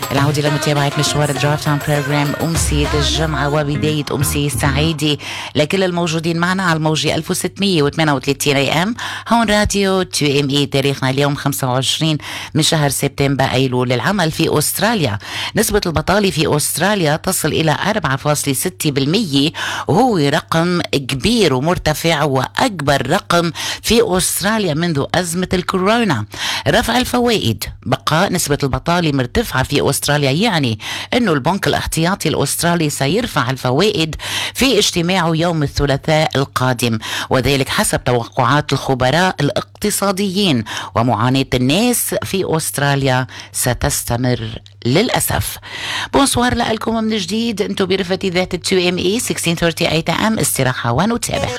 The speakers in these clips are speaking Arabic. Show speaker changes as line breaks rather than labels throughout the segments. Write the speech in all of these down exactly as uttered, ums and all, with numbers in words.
العودة لمتابعة مشوار الدرايف تايم بروجرام أمسية الجمعة وبداية أمسية سعيدة لكل الموجودين معنا على الموجة ألف وستمية وثمانية وثلاثين اي ام هون راديو تو ام اي. تاريخنا اليوم خمسة وعشرين من شهر سبتمبر أيلول. العمل في أستراليا، نسبة البطالة في أستراليا تصل إلى أربعة فاصلة ستة بالمية وهو رقم كبير ومرتفع وأكبر رقم في أستراليا منذ أزمة الكورونا. رفع الفوائد، بقاء نسبة البطالة مرتفعة في أستراليا يعني أنه البنك الاحتياطي الأسترالي سيرفع الفوائد في اجتماعه يوم الثلاثاء القادم، وذلك حسب توقعات الخبراء الاقتصاديين. ومعاناة الناس في أستراليا ستستمر للأسف. بونسوار لكم من جديد، انتو برفة ذات تو ام اي ستة عشر ثلاثين اي ام. استراحة ونتابع.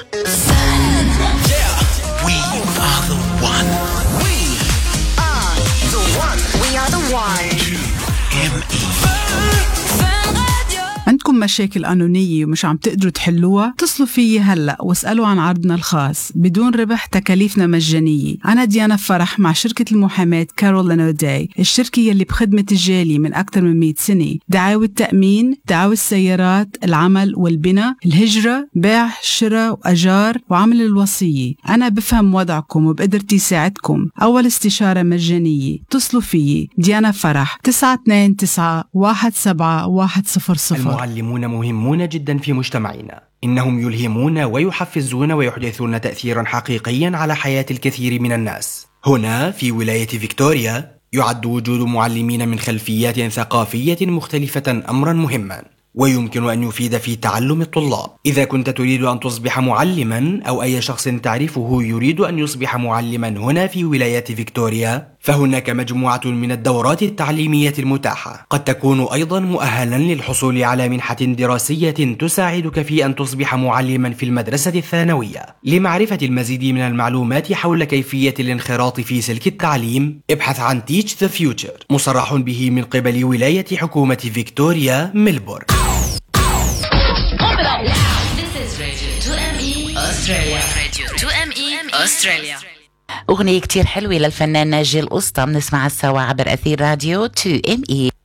عندكم مشاكل قانونية ومش عم تقدروا تحلوها؟ اتصلوا فيي هلأ واسألوا عن عرضنا الخاص بدون ربح، تكاليفنا مجانية. أنا ديانا فرح مع شركة المحاماة كارولين أوداي، الشركة يلي بخدمة الجالي من أكثر من مئة سنة. دعاوى التأمين، دعاوى السيارات، العمل والبناء، الهجرة، بيع، شراء وأجار، وعمل الوصية. أنا بفهم وضعكم وبقدرتي ساعدكم. أول استشارة مجانية. اتصلوا فيي ديانا فرح تسعة اثنين تسعة واحد سبعة واحد صفر صفر.
المعلمون مهمون جدا في مجتمعنا، إنهم يلهمون ويحفزون ويحدثون تأثيرا حقيقيا على حياة الكثير من الناس. هنا في ولاية فيكتوريا يعد وجود معلمين من خلفيات ثقافية مختلفة أمرا مهما، ويمكن أن يفيد في تعلم الطلاب. إذا كنت تريد أن تصبح معلما أو أي شخص تعرفه يريد أن يصبح معلما هنا في ولاية فيكتوريا، فهناك مجموعة من الدورات التعليمية المتاحة. قد تكون أيضا مؤهلا للحصول على منحة دراسية تساعدك في أن تصبح معلما في المدرسة الثانوية. لمعرفة المزيد من المعلومات حول كيفية الانخراط في سلك التعليم، ابحث عن Teach the Future، مصرح به من قبل ولاية حكومة فيكتوريا ميلبورن.
أغنية كتير حلوة للفنان ناجي القسطى بنسمعها سوا عبر أثير راديو تو ام اي.